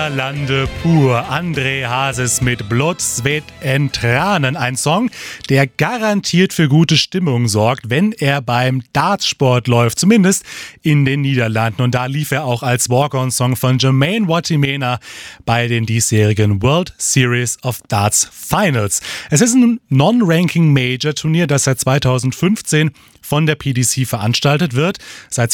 Lande pur. André Hases mit Blut, Sweat and Tranen. Ein Song, der garantiert für gute Stimmung sorgt, wenn er beim Dartsport läuft. Zumindest in den Niederlanden. Und da lief er auch als Walk-on-Song von Jermaine Watimena bei den diesjährigen World Series of Darts Finals. Es ist ein Non-Ranking-Major-Turnier, das seit 2015 von der PDC veranstaltet wird. Seit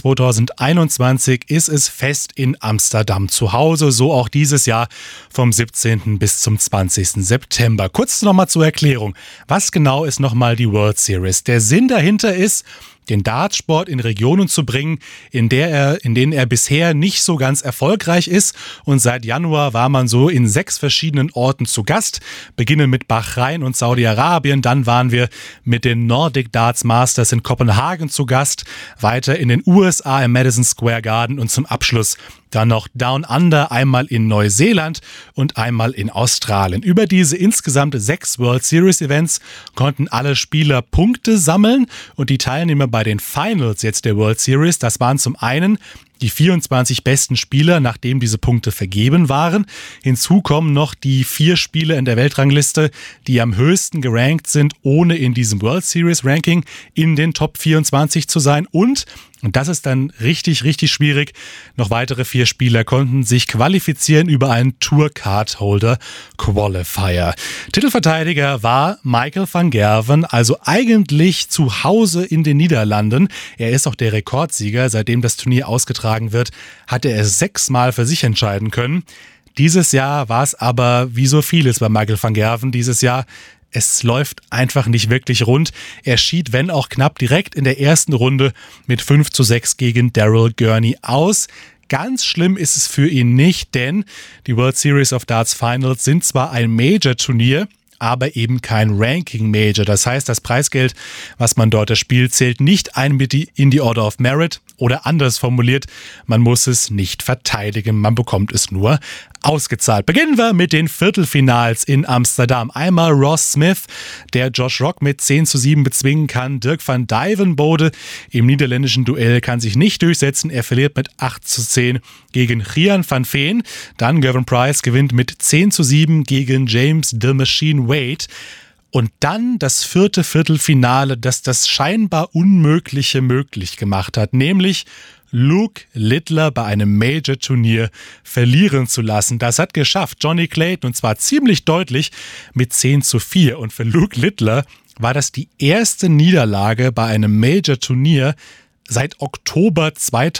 2021 ist es fest in Amsterdam zu Hause, so auch dieses Jahr vom 17. bis zum 20. September. Kurz nochmal zur Erklärung. Was genau ist nochmal die World Series? Der Sinn dahinter ist, den Dartsport in Regionen zu bringen, in denen er bisher nicht so ganz erfolgreich ist. Und seit Januar war man so in 6 verschiedenen Orten zu Gast. Beginnen mit Bahrain und Saudi-Arabien. Dann waren wir mit den Nordic Darts Masters in Kopenhagen zu Gast. Weiter in den USA im Madison Square Garden und zum Abschluss dann noch Down Under, einmal in Neuseeland und einmal in Australien. Über diese insgesamt 6 World Series Events konnten alle Spieler Punkte sammeln und die Teilnehmer bei den Finals jetzt der World Series, das waren zum einen die 24 besten Spieler, nachdem diese Punkte vergeben waren. Hinzu kommen noch die 4 Spieler in der Weltrangliste, die am höchsten gerankt sind, ohne in diesem World Series Ranking in den Top 24 zu sein. Und das ist dann richtig, richtig schwierig, noch weitere 4 Spieler konnten sich qualifizieren über einen Tour Card Holder Qualifier. Titelverteidiger war Michael van Gerwen, also eigentlich zu Hause in den Niederlanden. Er ist auch der Rekordsieger. Seitdem das Turnier ausgetragen wird, hat er es 6 Mal für sich entscheiden können. Dieses Jahr war es aber wie so vieles bei Michael van Gerwen dieses Jahr. Es läuft einfach nicht wirklich rund. Er schied, wenn auch knapp, direkt in der ersten Runde mit 5:6 gegen Daryl Gurney aus. Ganz schlimm ist es für ihn nicht, denn die World Series of Darts Finals sind zwar ein Major-Turnier, aber eben kein Ranking-Major. Das heißt, das Preisgeld, was man dort erspielt, zählt nicht ein mit in die Order of Merit oder anders formuliert, man muss es nicht verteidigen, man bekommt es nur ausgezahlt. Beginnen wir mit den Viertelfinals in Amsterdam. Einmal Ross Smith, der Josh Rock mit 10:7 bezwingen kann. Dirk van Dijvenbode im niederländischen Duell kann sich nicht durchsetzen. Er verliert mit 8:10 gegen Gian van Veen. Dann Gervin Price gewinnt mit 10:7 gegen James The Machine Wade. Und dann das 4. Viertelfinale, das das scheinbar Unmögliche möglich gemacht hat, nämlich Luke Littler bei einem Major-Turnier verlieren zu lassen. Das hat geschafft Johnny Clayton, und zwar ziemlich deutlich mit 10:4. Und für Luke Littler war das die erste Niederlage bei einem Major-Turnier seit Oktober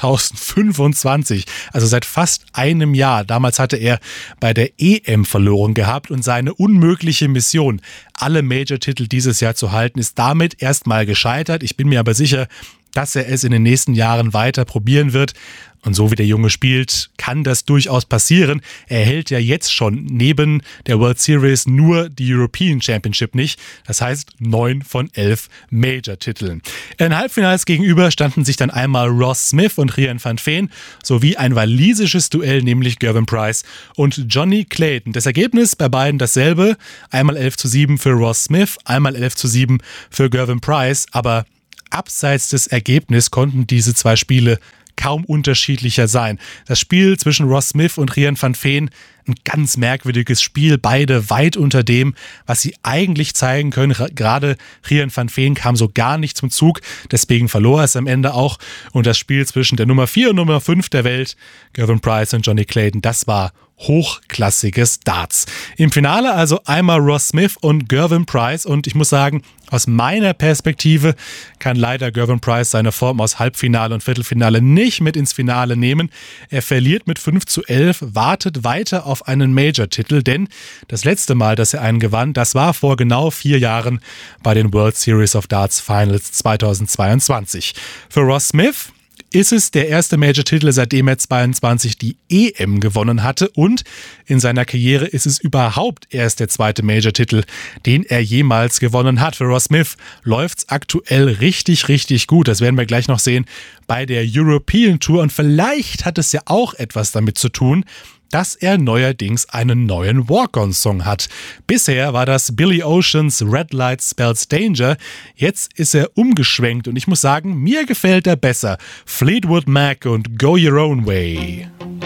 2025, also seit fast einem Jahr. Damals hatte er bei der EM verloren gehabt und seine unmögliche Mission, alle Major-Titel dieses Jahr zu halten, ist damit erstmal gescheitert. Ich bin mir aber sicher, dass er es in den nächsten Jahren weiter probieren wird. Und so wie der Junge spielt, kann das durchaus passieren. Er hält ja jetzt schon neben der World Series nur die European Championship nicht. Das heißt 9 von 11 Major-Titeln. In Halbfinals gegenüber standen sich dann einmal Ross Smith und Gian van Veen sowie ein walisisches Duell, nämlich Gervin Price und Johnny Clayton. Das Ergebnis bei beiden dasselbe. Einmal 11:7 für Ross Smith, einmal 11:7 für Gervin Price. Aber abseits des Ergebnisses konnten diese 2 Spiele kaum unterschiedlicher sein. Das Spiel zwischen Ross Smith und Gian van Veen, ein ganz merkwürdiges Spiel, beide weit unter dem, was sie eigentlich zeigen können. Gerade Gian van Veen kam so gar nicht zum Zug, deswegen verlor er es am Ende auch. Und das Spiel zwischen der Nummer 4 und Nummer 5 der Welt, Gervin Price und Johnny Clayton, das war hochklassiges Darts. Im Finale also einmal Ross Smith und Gervin Price, und ich muss sagen, aus meiner Perspektive kann leider Gervin Price seine Form aus Halbfinale und Viertelfinale nicht mit ins Finale nehmen. Er verliert mit 5:11, wartet weiter auf einen Major-Titel, denn das letzte Mal, dass er einen gewann, das war vor genau 4 Jahren bei den World Series of Darts Finals 2022. Für Ross Smith ist es der erste Major-Titel, seitdem er 22 die EM gewonnen hatte, und in seiner Karriere ist es überhaupt erst der 2. Major-Titel, den er jemals gewonnen hat. Für Ross Smith läuft's aktuell richtig, richtig gut. Das werden wir gleich noch sehen bei der European Tour, und vielleicht hat es ja auch etwas damit zu tun, dass er neuerdings einen neuen Walk-on-Song hat. Bisher war das Billy Oceans Red Light Spells Danger. Jetzt ist er umgeschwenkt und ich muss sagen, mir gefällt er besser. Fleetwood Mac und Go Your Own Way.